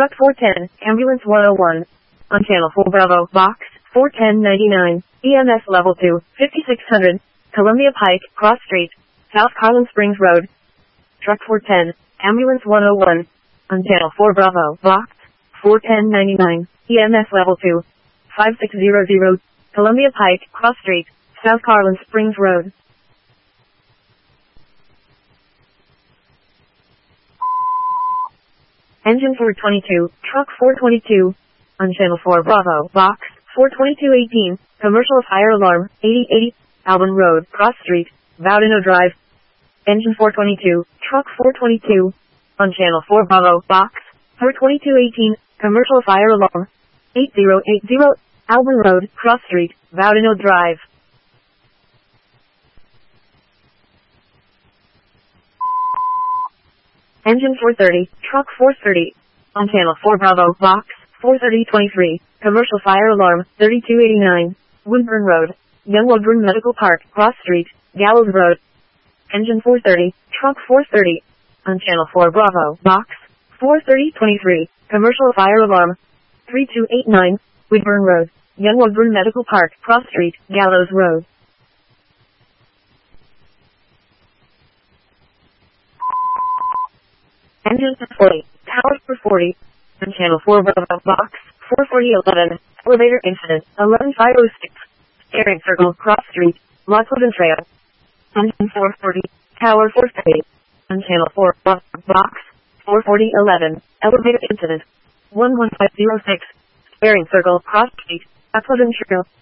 Truck 410, Ambulance 101. On Channel 4 Bravo, Box 41099, EMS Level 2, 5600, Columbia Pike, Cross Street, South Carlin Springs Road. Truck 410, Ambulance 101. On Channel 4 Bravo, Box 41099, EMS Level 2, 5600, Columbia Pike, Cross Street, South Carlin Springs Road. Engine 422, Truck 422. On Channel 4 Bravo, Box 42218, Commercial Fire Alarm, 8080, Alban Road, Cross Street, Bowdeno Drive. Engine 422, Truck 422. On Channel 4 Bravo, Box 42218, Commercial Fire Alarm, 8080, Alban Road, Cross Street, Bowdeno Drive. Engine 430, Truck 430. On Channel 4 Bravo, Box 43023, Commercial Fire Alarm, 3289, Woodburn Road, Young Woodburn Medical Park, Cross Street, Gallows Road. Engine 430, Truck 430. On Channel 4 Bravo, Box 43023, Commercial Fire Alarm, 3289, Woodburn Road, Young Woodburn Medical Park, Cross Street, Gallows Road. Engine 40, Tower 440. On Channel 4 Bravo, Box 44011, Elevator Incident, 11506, Steering Circle, Cross Street, Lockwood and Trail. Engine 440, Tower 430. On Channel 4 Bravo, Box 44011, Elevator Incident, 11506, Steering Circle, Cross Street, Lockwood and Trail.